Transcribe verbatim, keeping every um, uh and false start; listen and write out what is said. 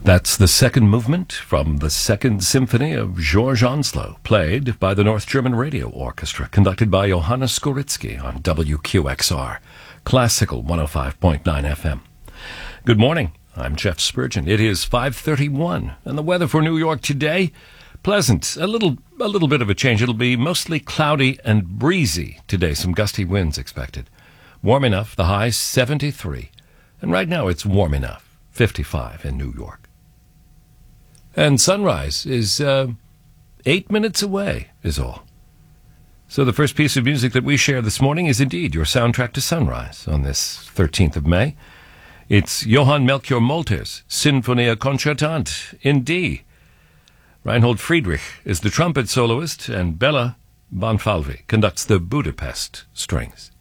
That's the second movement from the Second Symphony of Georges Onslow, played by the North German Radio Orchestra, conducted by Johannes Skoritsky on W Q X R, Classical one oh five point nine F M. Good morning, I'm Jeff Spurgeon. It is five thirty-one, and the weather for New York today, pleasant. A little, a little bit of a change. It'll be mostly cloudy and breezy today. Some gusty winds expected. Warm enough, the high seventy-three. And right now it's warm enough, fifty-five in New York. And sunrise is uh, eight minutes away, is all. So the first piece of music that we share this morning is indeed your soundtrack to sunrise on this thirteenth of May. It's Johann Melchior Molter's Sinfonia Concertante in D. Reinhold Friedrich is the trumpet soloist, and Bella Bonfalvi conducts the Budapest strings.